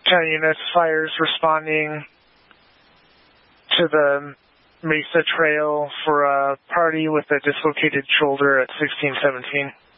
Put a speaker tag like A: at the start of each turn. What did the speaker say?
A: 10 units, fires responding to the Mesa Trail for a party with a dislocated shoulder at 1617.